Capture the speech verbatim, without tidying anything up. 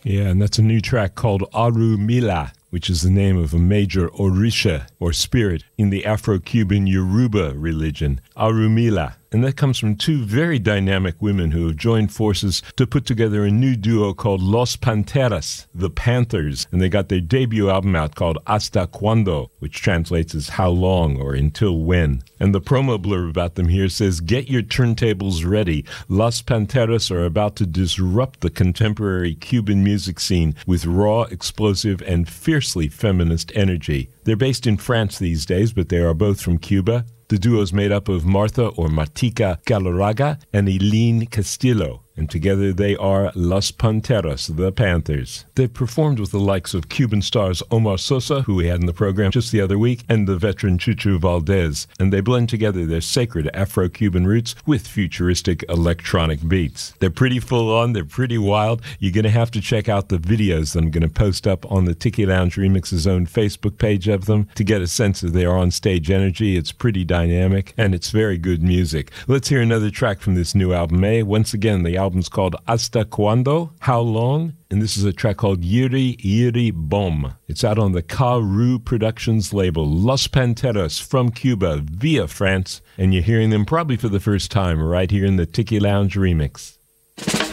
Yeah, and that's a new track called Aru Mila, which is the name of a major Orisha, or spirit, in the Afro-Cuban Yoruba religion, Arumila. And that comes from two very dynamic women who have joined forces to put together a new duo called Los Panteras, the Panthers. And they got their debut album out called Hasta Cuando, which translates as How Long or Until When. And the promo blurb about them here says, "Get your turntables ready. Los Panteras are about to disrupt the contemporary Cuban music scene with raw, explosive, and fiercely feminist energy." They're based in France these days, but they are both from Cuba. The duo is made up of Martha or Martica Galarraga and Eileen Castillo, and together they are Los Panteras, the Panthers. They've performed with the likes of Cuban stars Omar Sosa, who we had in the program just the other week, and the veteran Chuchu Valdez, and they blend together their sacred Afro-Cuban roots with futuristic electronic beats. They're pretty full-on, they're pretty wild. You're going to have to check out the videos that I'm going to post up on the Tiki Lounge Remix's own Facebook page of them to get a sense of their on-stage energy. It's pretty dynamic, and it's very good music. Let's hear another track from this new album, eh? Once again, the album's called Hasta Cuando, How Long? And this is a track called Yiri Yiri Bom. It's out on the Karu Productions label, Los Panteras from Cuba via France, and you're hearing them probably for the first time right here in the Tiki Lounge Remix.